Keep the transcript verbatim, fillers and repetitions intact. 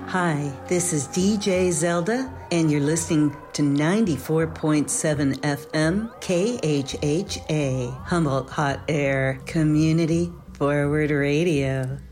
Hi, this is D J Zelda, and you're listening to ninety-four point seven F M K H H A, Humboldt Hot Air Community Forward Radio.